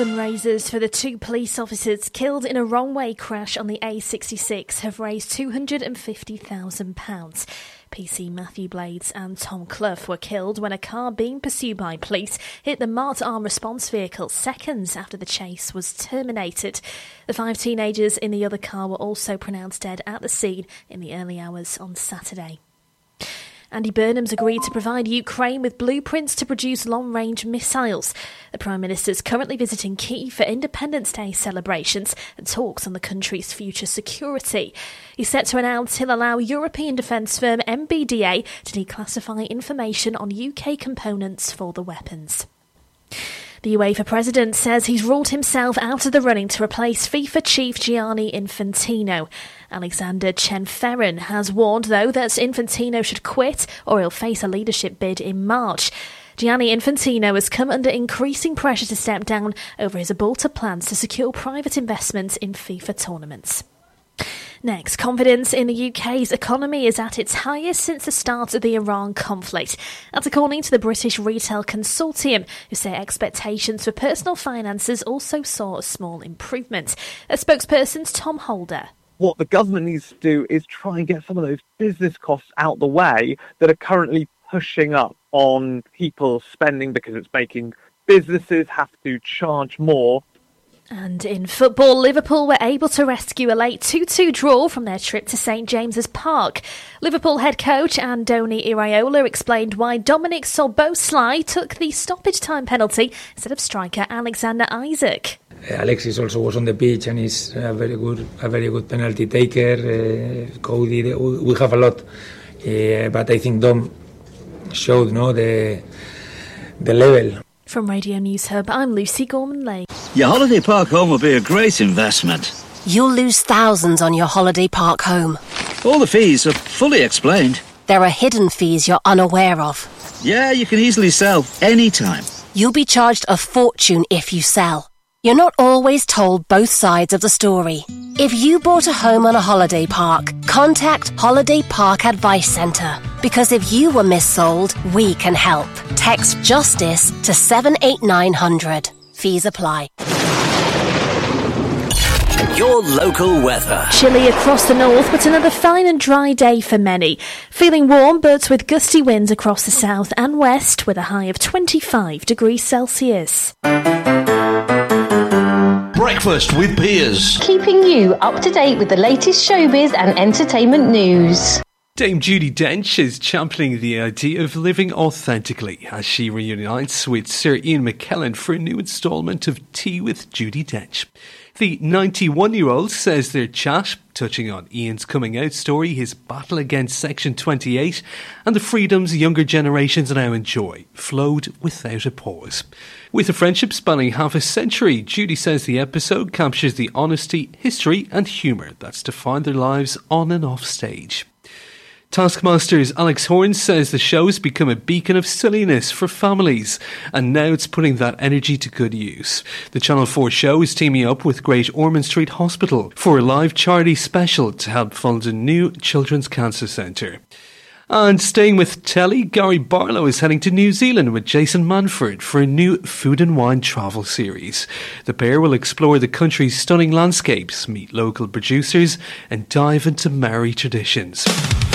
Fundraisers for the 2 police officers killed in a wrong-way crash on the A66 have raised £250,000. PC Matthew Blades and Tom Clough were killed when a car being pursued by police hit the marked armed response vehicle seconds after the chase was terminated. The 5 teenagers in the other car were also pronounced dead at the scene in the early hours on Saturday. Andy Burnham's agreed to provide Ukraine with blueprints to produce long-range missiles. The Prime Minister is currently visiting Kyiv for Independence Day celebrations and talks on the country's future security. He's set to announce he'll allow European defence firm MBDA to declassify information on UK components for the weapons. The UEFA president says he's ruled himself out of the running to replace FIFA chief Gianni Infantino. Alexander Chen-Ferran has warned, though, that Infantino should quit or he'll face a leadership bid in March. Gianni Infantino has come under increasing pressure to step down over his aborted plans to secure private investment in FIFA tournaments. Next, confidence in the UK's economy is at its highest since the start of the Iran conflict. That's according to the British Retail Consortium, who say expectations for personal finances also saw a small improvement. A spokesperson's Tom Holder. What the government needs to do is try and get some of those business costs out the way that are currently pushing up on people's spending because it's making businesses have to charge more. And in football, Liverpool were able to rescue a late 2-2 draw from their trip to St James's Park. Liverpool head coach Andoni Iraola explained why Dominic Szoboszlai took the stoppage time penalty instead of striker Alexander Isak. Alexis also was on the pitch and is a very good penalty taker. Cody, we have a lot, but I think Dom showed the level. From Radio News Hub, I'm Lucy Gorman-Lake. Your holiday park home will be a great investment. You'll lose thousands on your holiday park home. All the fees are fully explained. There are hidden fees you're unaware of. Yeah, you can easily sell anytime. You'll be charged a fortune if you sell. You're not always told both sides of the story. If you bought a home on a holiday park, contact Holiday Park Advice Centre. Because if you were missold, we can help. Text JUSTICE to 78900. Fees apply. Your local weather. Chilly across the north, but another fine and dry day for many. Feeling warm, but with gusty winds across the south and west, with a high of 25 degrees Celsius. Breakfast with Piers. Keeping you up to date with the latest showbiz and entertainment news. Dame Judi Dench is championing the idea of living authentically as she reunites with Sir Ian McKellen for a new instalment of Tea with Judi Dench. The 91-year-old says their chat, touching on Ian's coming out story, his battle against Section 28 and the freedoms younger generations now enjoy, flowed without a pause. With a friendship spanning half a century, Judi says the episode captures the honesty, history and humour that's defined their lives on and off stage. Taskmaster's Alex Horne says the show has become a beacon of silliness for families, and now it's putting that energy to good use. The Channel 4 show is teaming up with Great Ormond Street Hospital for a live charity special to help fund a new children's cancer centre. And staying with telly, Gary Barlow is heading to New Zealand with Jason Manford for a new food and wine travel series. The pair will explore the country's stunning landscapes, meet local producers and dive into Maori traditions.